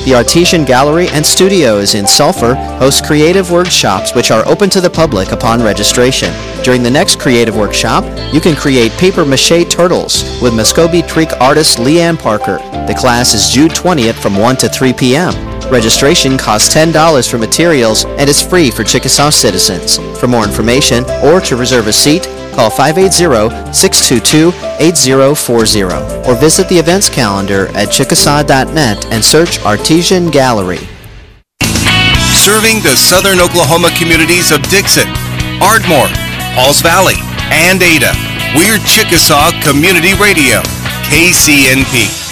The Artesian Gallery and Studios in Sulphur hosts creative workshops which are open to the public upon registration. During the next creative workshop, you can create papier-mâché turtles with Muscogee Creek artist Leanne Parker. The class is June 20th from 1 to 3 p.m. Registration costs $10 for materials and is free for Chickasaw citizens. For more information or to reserve a seat, call 580-622-8040 or visit the events calendar at chickasaw.net and search Artesian Gallery. Serving the southern Oklahoma communities of Dixon, Ardmore, Halls Valley, and Ada. We're Chickasaw Community Radio, KCNP.